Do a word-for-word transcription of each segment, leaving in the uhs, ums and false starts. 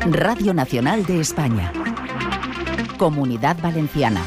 Radio Nacional de España. Comunidad Valenciana.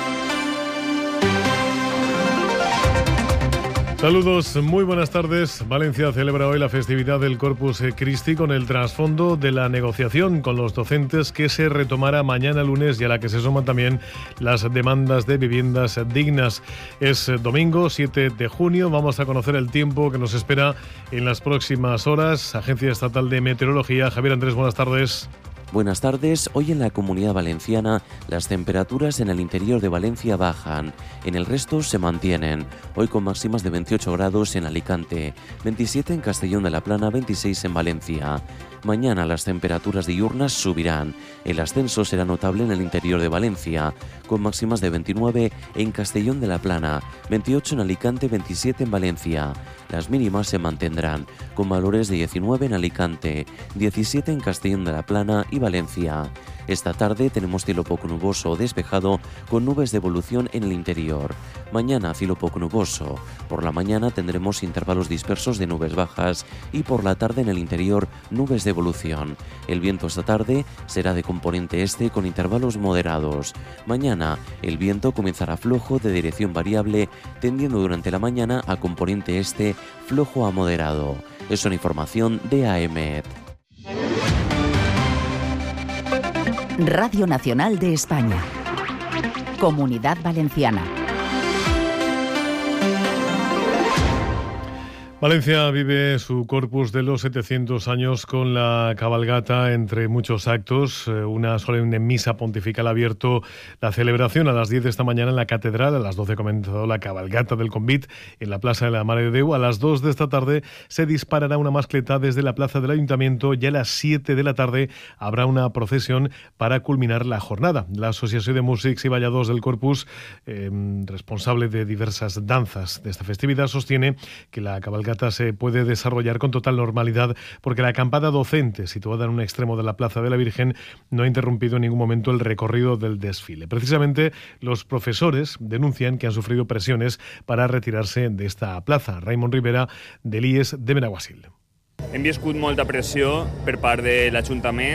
Saludos, muy buenas tardes. Valencia celebra hoy la festividad del Corpus Christi con el trasfondo de la negociación con los docentes que se retomará mañana lunes y a la que se suman también las demandas de viviendas dignas. Es domingo siete de junio, vamos a conocer el tiempo que nos espera en las próximas horas. Agencia Estatal de Meteorología, Javier Andrés, buenas tardes. Buenas tardes. Hoy en la Comunidad Valenciana las temperaturas en el interior de Valencia bajan, en el resto se mantienen. Hoy con máximas de veintiocho grados en Alicante, veintisiete en Castellón de la Plana, veintiséis en Valencia. Mañana las temperaturas diurnas subirán. El ascenso será notable en el interior de Valencia, con máximas de veintinueve en Castellón de la Plana, veintiocho en Alicante, veintisiete en Valencia. Las mínimas se mantendrán, con valores de diecinueve en Alicante, diecisiete en Castellón de la Plana y Valencia. Esta tarde tenemos cielo poco nuboso o despejado con nubes de evolución en el interior. Mañana cielo poco nuboso. Por la mañana tendremos intervalos dispersos de nubes bajas y por la tarde en el interior nubes de evolución. El viento esta tarde será de componente este con intervalos moderados. Mañana el viento comenzará flojo de dirección variable, tendiendo durante la mañana a componente este flojo a moderado. Es una información de A E M E T. Radio Nacional de España. Comunidad Valenciana. Valencia vive su Corpus de los setecientos años con la cabalgata, entre muchos actos. Una solemne misa pontifical ha abierto la celebración a las diez de esta mañana en la catedral. A las doce comenzó la cabalgata del Convit en la Plaza de la Mare de Déu. A las dos de esta tarde se disparará una mascleta desde la Plaza del Ayuntamiento y a las siete de la tarde habrá una procesión para culminar la jornada. La Asociación de Músics y Ballados del Corpus, eh, responsable de diversas danzas de esta festividad, sostiene que la cabalgata se puede desarrollar con total normalidad porque la acampada docente, situada en un extremo de la Plaza de la Virgen, no ha interrumpido en ningún momento el recorrido del desfile. Precisamente, los profesores denuncian que han sufrido presiones para retirarse de esta plaza. Raimon Rivera, de l'I E S de Benaguasil. Hem viscut molta pressió per part de l'Ajuntament